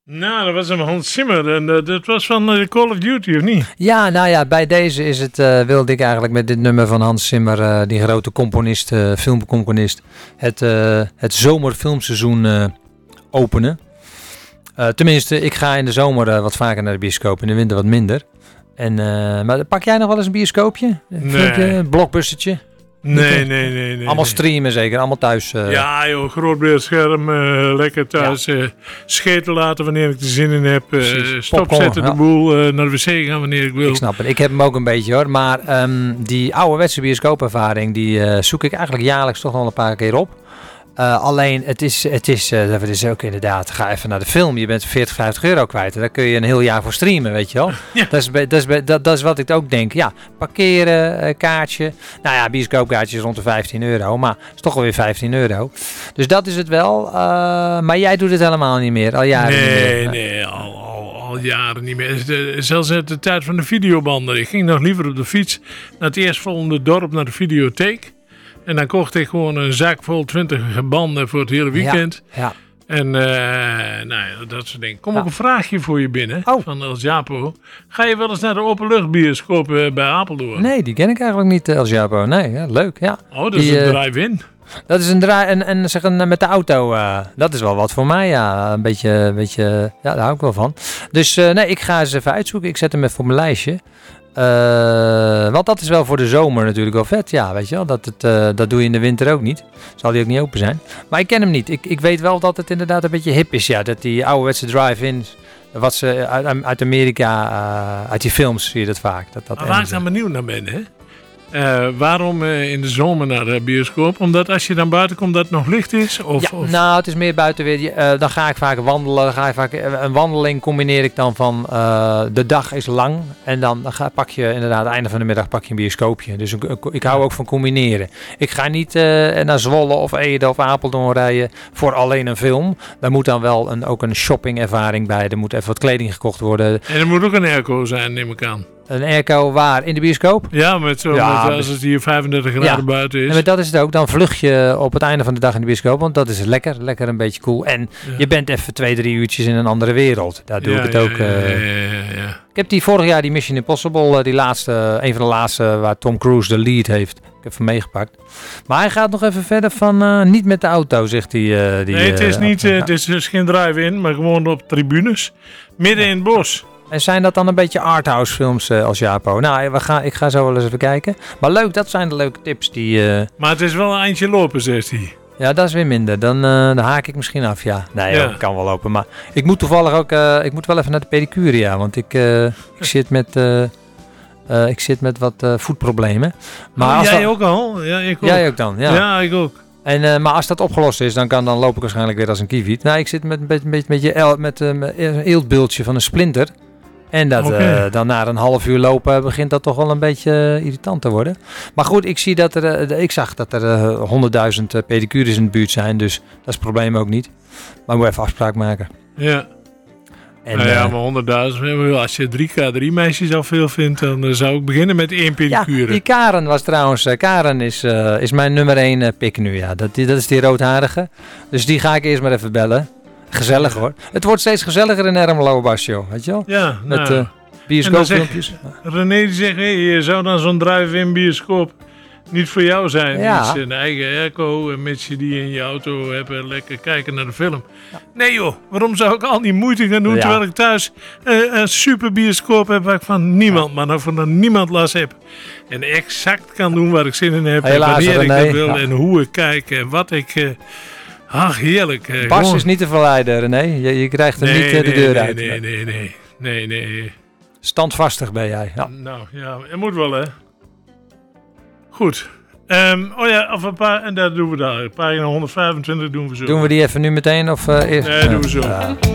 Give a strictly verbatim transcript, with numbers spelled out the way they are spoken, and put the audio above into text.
Nou, dat was een Hans Zimmer en uh, dat was van uh, Call of Duty, of niet? Ja, nou ja, bij deze is het, uh, wilde ik eigenlijk met dit nummer van Hans Zimmer, uh, die grote componist, uh, filmcomponist, het, uh, het zomerfilmseizoen uh, openen. Uh, tenminste, ik ga in de zomer uh, wat vaker naar de bioscoop, in de winter wat minder. En, uh, maar pak jij nog wel eens een bioscoopje? Een nee. filmpje, een blockbustertje? Nee, nee, nee, nee. Allemaal nee. streamen zeker, allemaal thuis. Uh... Ja joh, groot beeldscherm, uh, lekker thuis. Ja. Uh, scheten laten wanneer ik er zin in heb. Uh, stopzetten de ja. boel, uh, naar de wc gaan wanneer ik wil. Ik snap het, ik heb hem ook een beetje hoor. Maar um, die ouderwetse bioscoopervaring, die uh, zoek ik eigenlijk jaarlijks toch nog een paar keer op. Uh, alleen, het is, het, is, uh, het is ook inderdaad, ga even naar de film. Je bent veertig, vijftig euro kwijt. Daar kun je een heel jaar voor streamen, weet je wel. Ja. Dat, is, dat, is, dat, dat is wat ik ook denk. Ja, parkeren, uh, kaartje. Nou ja, bioscoopkaartje is rond de vijftien euro. Maar het is toch alweer vijftien euro. Dus dat is het wel. Uh, maar jij doet het helemaal niet meer. Al jaren nee, niet meer. Nee, nee, al, al, al jaren niet meer. Zelfs uit de tijd van de videobanden. Ik ging nog liever op de fiets naar het eerstvolgende dorp, naar de videotheek. En dan kocht ik gewoon een zak vol twintig banden voor het hele weekend. Ja, ja. En uh, nou ja, dat soort dingen. Kom ja. ook een vraagje voor je binnen oh. van El Japo. Ga je wel eens naar de openluchtbioscoop uh, bij Apeldoorn? Nee, die ken ik eigenlijk niet, El Japo. Nee, ja, leuk. Ja. Oh, dat die, is een uh, drive-in. Dat is een draai en, en zeggen met de auto, uh, dat is wel wat voor mij, ja. Een beetje, een beetje, ja, daar hou ik wel van. Dus uh, nee, ik ga eens even uitzoeken. Ik zet hem even op mijn lijstje. Uh, want dat is wel voor de zomer natuurlijk wel vet, ja, weet je wel. Dat, het, uh, dat doe je in de winter ook niet. Zal die ook niet open zijn. Maar ik ken hem niet. Ik, ik weet wel dat het inderdaad een beetje hip is, ja. Dat die ouderwetse drive-ins, wat ze uit, uit Amerika, uh, uit die films zie je dat vaak. Dat, dat maar waar ik dan benieuwd naar ben, hè? Uh, waarom uh, in de zomer naar de bioscoop? Omdat als je dan buiten komt dat het nog licht is? Of, ja, of? nou, het is meer buiten weer. Uh, dan ga ik vaak wandelen. Dan ga ik vaak, uh, een wandeling combineer ik dan van uh, de dag is lang. En dan, dan ga, pak je inderdaad het einde van de middag pak je een bioscoopje. Dus ik, ik hou ook van combineren. Ik ga niet uh, naar Zwolle of Ede of Apeldoorn rijden voor alleen een film. Daar moet dan wel een, ook een shoppingervaring bij. Er moet even wat kleding gekocht worden. En er moet ook een airco zijn, neem ik aan. Een airco waar? In de bioscoop? Ja, met zo, ja, met, als het hier vijfendertig graden ja. buiten is. En dat is het ook. Dan vlucht je op het einde van de dag in de bioscoop. Want dat is lekker. Lekker een beetje cool. En ja. je bent even twee, drie uurtjes in een andere wereld. Daar doe ja, ik het ja, ook. Uh, ja, ja, ja, ja. Ik heb die vorig jaar die Mission Impossible. Die laatste, een van de laatste waar Tom Cruise de lead heeft. Ik heb hem meegepakt. Maar hij gaat nog even verder van uh, niet met de auto, zegt hij. Uh, die, nee, het is, uh, niet, uh, het is dus geen drive-in, maar gewoon op tribunes. Midden ja. in het bos. En zijn dat dan een beetje arthouse films uh, als Japo? Nou, we gaan, ik ga zo wel eens even kijken. Maar leuk, dat zijn de leuke tips die... Uh... Maar het is wel een eindje lopen, zegt hij. Ja, dat is weer minder. Dan, uh, dan haak ik misschien af, ja. Nee, ja. ik kan wel lopen. Maar ik moet toevallig ook... Uh, ik moet wel even naar de pedicure, ja. Want ik, uh, ik, zit, met, uh, uh, ik zit met wat uh, voetproblemen. Maar oh, als jij dat... ook al? Ja, ik ook. Jij ook dan, ja. Ja, ik ook. En, uh, maar als dat opgelost is, dan, kan, dan loop ik waarschijnlijk weer als een kieviet. Nou, ik zit met een beetje, beetje, beetje el, met uh, een eeltbultje van een splinter. En dat, okay. uh, dan na een half uur lopen begint dat toch wel een beetje uh, irritant te worden. Maar goed, ik, zie dat er, uh, ik zag dat er honderdduizend uh, pedicures in de buurt zijn. Dus dat is het probleem ook niet. Maar we moeten even afspraak maken. Ja. En, nou ja, uh, maar honderdduizend. Als je drie keer drie meisjes al veel vindt, dan uh, zou ik beginnen met één pedicure. Ja, die Karen was trouwens... Uh, Karen is, uh, is mijn nummer één uh, pik nu. Ja. Dat, die, dat is die roodharige. Dus die ga ik eerst maar even bellen. Gezellig hoor. Het wordt steeds gezelliger in Ermelo, Basjo. Weet je wel? Ja, met nou. uh, bioscoopfilmpjes. René die zegt, hey, je zou dan zo'n drive-in bioscoop niet voor jou zijn. Ja. Met zijn eigen airco en met je die in je auto hebben lekker kijken naar de film. Ja. Nee joh, waarom zou ik al die moeite gaan doen ja. terwijl ik thuis uh, een super bioscoop heb waar ik van niemand, ja. maar nou van niemand last heb. En exact kan doen waar ik zin in heb. Helaas, en wanneer René. ik dat wil ja. en hoe ik kijk en wat ik... Uh, Ach, heerlijk. Uh, Bas gewoon. is niet te verleiden, René. Je, je krijgt hem nee, niet uh, de nee, deur nee, uit. Nee, nee, nee, nee, nee. Standvastig ben jij. Ja. Nou, ja, het moet wel, hè. Goed. Um, oh ja, of een paar, en dat doen we daar. Pagina honderdvijfentwintig doen we zo. Doen we die even nu meteen? Of, uh, eerst? Nee, doen we zo. Uh,